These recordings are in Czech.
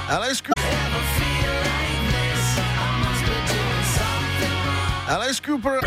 Alice Cooper,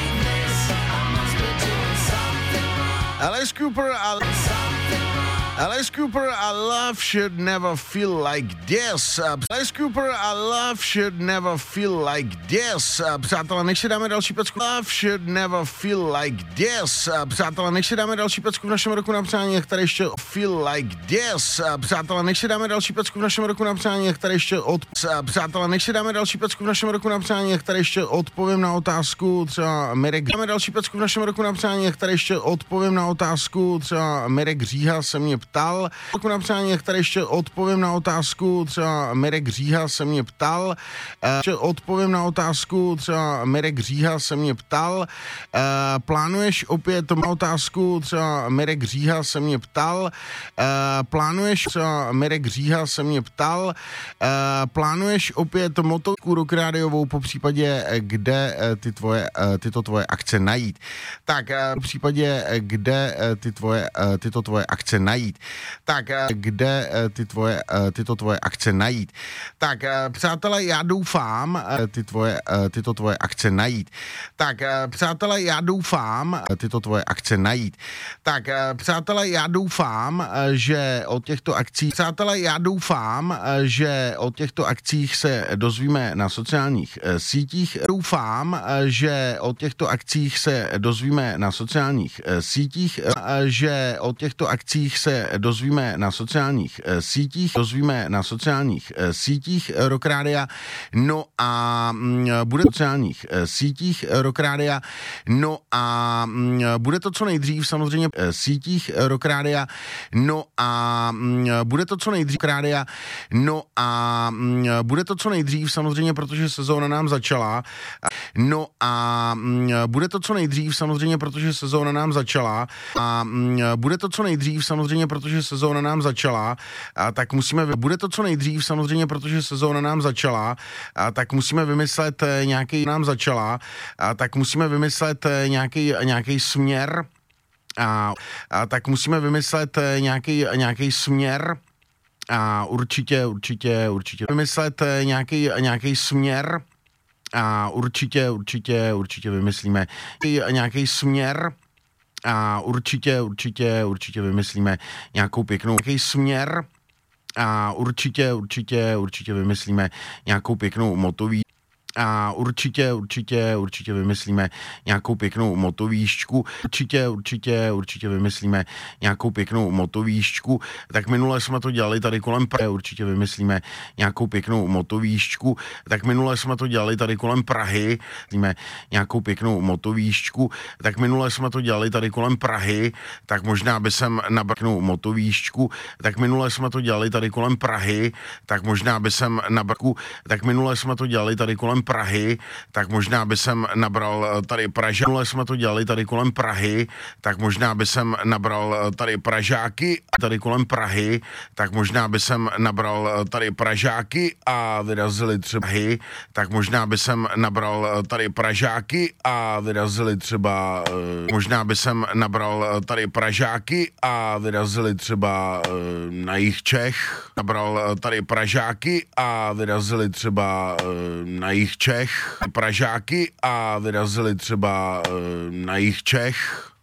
Alice Cooper, our love should never feel like this. Alice Cooper, our love should never feel like this. Přátelé, než si dáme další pecku, love should never feel like this. Přátelé, než si dáme další pecku v našem roku na přání, které ještě feel like this. Přátelé, než si dáme další pecku v našem roku na přání, které ještě Přátelé, než si dáme další pecku v našem roku na přání, které ještě odpovím na otázku třeba Mirek. Dáme další pecku v našem roku na přání, které ještě odpovím na otázku třeba Mirek Říha se mě ptal. Roku na přání, které ještě odpovím na otázku třeba Mirek Říha se mě ptal. Odpovím na otázku třeba Mirek Říha se mě ptal. Plánuješ opět na otázku třeba Mirek Říha se mě ptal. Plánuješ třeba Mirek Říha se mě ptal. Plánuješ opět motorku Rockrádiovou, po případě kde tyto tvoje akce najít. Tak v případě kde tyto tvoje akce najít. Tak kde tyto tvoje akce najít. Tak přátelé, já doufám tyto tvoje akce najít. Tak přátelé, já doufám tyto tvoje akce najít. Tak přátelé, já doufám, že o těchto akcích se dozvíme na sociálních sítích. Doufám, že o těchto akcích se dozvíme na sociálních sítích, dozvíme na sociálních sítích Rockrádia. No a bude sociálních sítích Rockrádia. No a bude to co nejdřív samozřejmě sítích Rockrádia. No a bude to co nejdřív Rockrádia. No a bude to co nejdřív samozřejmě, protože sezóna nám začala. No a bude to co nejdřív samozřejmě, protože sezóna nám začala. A bude to co nejdřív samozřejmě, protože sezóna nám začala, tak musíme, bude to co nejdřív samozřejmě, protože sezóna nám začala, tak musíme vymyslet nějaký směr, tak musíme vymyslet nějaký směr a určitě vymyslet nějaký směr a určitě vymyslíme nějaký směr a určitě vymyslíme nějakou pěknou směr a určitě vymyslíme nějakou pěknou motoví a určitě vymyslíme nějakou pěknou motovíčku. Určitě vymyslíme nějakou pěknou motovíčku. Tak minule jsme to dělali tady kolem Prahy. Určitě vymyslíme nějakou pěknou motovíčku. Tak minule jsme to dělali tady kolem Prahy. Vymyslíme nějakou pěknou motovíčku. Tak minule jsme to dělali tady kolem Prahy. Tak možná by jsem nabral motovíčku. Tak minule jsme to dělali tady kolem Prahy. Tak možná by jsem nabral. Tak minule jsme to dělali tady kolem Prahy, tak možná by jsem nabral tady Pražáky. Minule jsme to dělali tady kolem Prahy, tak možná by jsem nabral tady Pražáky tady kolem Prahy, tak možná by jsem nabral tady Pražáky a vyrazili třeba tak možná by jsem nabral tady Pražáky a vyrazili třeba možná by jsem nabral tady Pražáky a vyrazili třeba na jih Čech, nabral tady Pražáky a vyrazili třeba na jih Čech, Pražáky a vyrazili třeba na jih Čech.